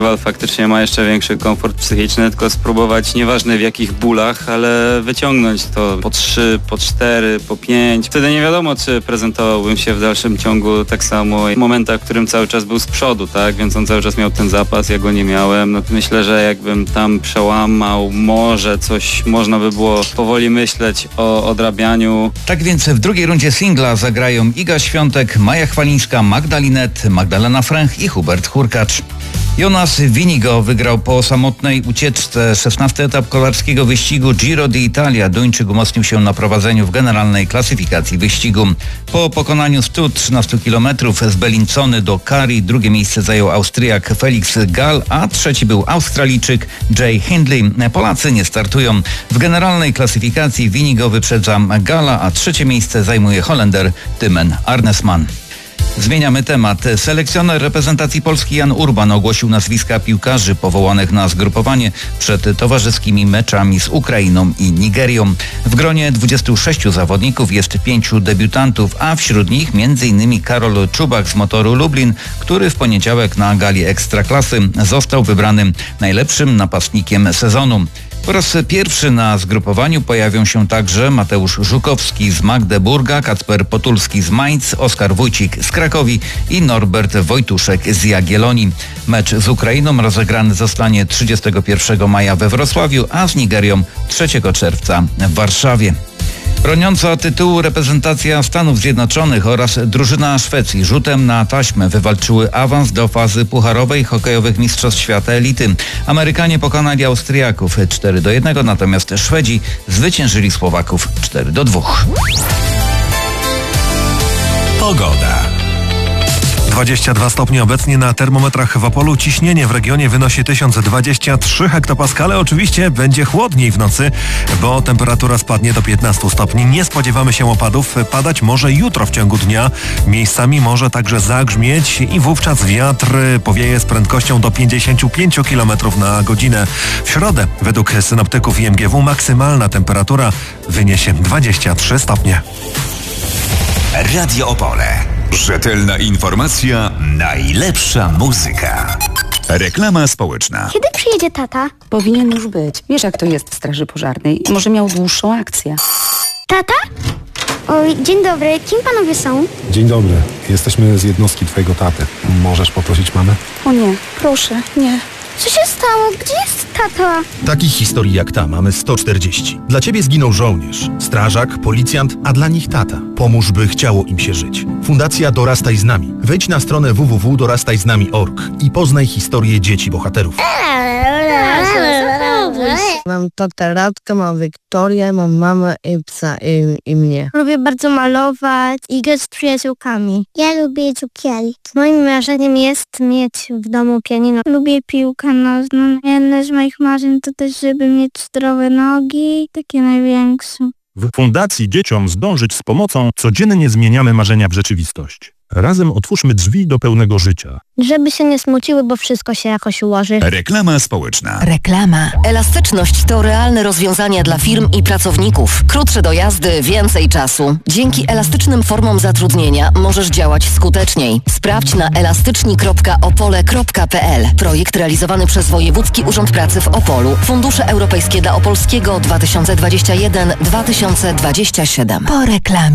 Wal faktycznie ma jeszcze większy komfort psychiczny, tylko spróbować, nieważne w jakich bólach, ale wyciągnąć to po 3, po 4, po 5. Wtedy nie wiadomo, czy prezentowałbym się w dalszym ciągu tak samo. W momentach, w którym cały czas był z przodu, tak? Więc on cały czas miał ten zapas, ja go nie miałem. No, myślę, że jakbym tam przełamał, może coś można by było powoli myśleć o odrabianiu. Tak więc w drugiej rundzie singla zagrają Iga Świątek, Maja Chwalińska, Magdalinet, Magdalena Fręch i Hubert Hurkacz. Jonas Winigo wygrał po samotnej ucieczce 16. etap kolarskiego wyścigu Giro d'Italia. Duńczyk umocnił się na prowadzeniu w generalnej klasyfikacji wyścigu. Po pokonaniu 113 km z Bellinzony do Cari drugie miejsce zajął Austriak Felix Gall, a trzeci był Australijczyk Jay Hindley. Polacy nie startują. W generalnej klasyfikacji Winigo wyprzedza Galla, a trzecie miejsce zajmuje Holender Thymen Arnesman. Zmieniamy temat. Selekcjoner reprezentacji Polski Jan Urban ogłosił nazwiska piłkarzy powołanych na zgrupowanie przed towarzyskimi meczami z Ukrainą i Nigerią. W gronie 26 zawodników jest 5 debiutantów, a wśród nich m.in. Karol Czubak z Motoru Lublin, który w poniedziałek na gali Ekstraklasy został wybrany najlepszym napastnikiem sezonu. Po raz pierwszy na zgrupowaniu pojawią się także Mateusz Żukowski z Magdeburga, Kacper Potulski z Mainz, Oskar Wójcik z Krakowi i Norbert Wojtuszek z Jagiellonii. Mecz z Ukrainą rozegrany zostanie 31 maja we Wrocławiu, a z Nigerią 3 czerwca w Warszawie. Broniąca tytułu reprezentacja Stanów Zjednoczonych oraz drużyna Szwecji rzutem na taśmę wywalczyły awans do fazy pucharowej hokejowych Mistrzostw Świata Elity. Amerykanie pokonali Austriaków 4-1, natomiast Szwedzi zwyciężyli Słowaków 4-2. Pogoda. 22 stopnie obecnie na termometrach w Opolu. Ciśnienie w regionie wynosi 1023 hektopaskale. Oczywiście będzie chłodniej w nocy, bo temperatura spadnie do 15 stopni. Nie spodziewamy się opadów. Padać może jutro w ciągu dnia. Miejscami może także zagrzmieć i wówczas wiatr powieje z prędkością do 55 km na godzinę. W środę według synoptyków IMGW maksymalna temperatura wyniesie 23 stopnie. Radio Opole. Rzetelna informacja, najlepsza muzyka. Reklama społeczna. Kiedy przyjedzie tata? Powinien już być. Wiesz, jak to jest w straży pożarnej. Może miał dłuższą akcję. Tata? Oj, dzień dobry. Kim panowie są? Dzień dobry. Jesteśmy z jednostki twojego taty. Możesz poprosić mamę? O nie, proszę, nie. Co się stało? Gdzie jest tata? Takich historii jak ta mamy 140. Dla ciebie zginął żołnierz, strażak, policjant, a dla nich tata. Pomóż, by chciało im się żyć. Fundacja Dorastaj z nami. Wejdź na stronę www.dorastajznami.org i poznaj historię dzieci bohaterów. Mam tatę Radka, mam Wiktorię, mam mamę i psa i mnie. Lubię bardzo malować i grać z przyjaciółkami. Ja lubię cukierki. Moim marzeniem jest mieć w domu pianino. Lubię piłkę nożną. Jedne z moich marzeń to też, żeby mieć zdrowe nogi, takie największe. W Fundacji Dzieciom Zdążyć z Pomocą codziennie zmieniamy marzenia w rzeczywistość. Razem otwórzmy drzwi do pełnego życia. Żeby się nie smuciły, bo wszystko się jakoś ułoży. Reklama społeczna. Reklama. Elastyczność to realne rozwiązania dla firm i pracowników. Krótsze dojazdy, więcej czasu. Dzięki elastycznym formom zatrudnienia możesz działać skuteczniej. Sprawdź na elastyczni.opole.pl. Projekt realizowany przez Wojewódzki Urząd Pracy w Opolu. Fundusze Europejskie dla Opolskiego 2021-2027. Po reklamie.